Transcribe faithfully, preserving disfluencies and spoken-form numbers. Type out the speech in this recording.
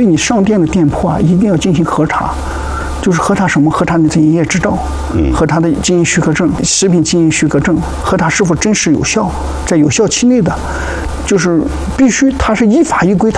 你上店的店铺啊，一定要进行核查。就是核查什么？核查你的营业执照，嗯，核查的经营许可证、食品经营许可证，核查是否真实有效，在有效期内的，就是必须它是依法依规，它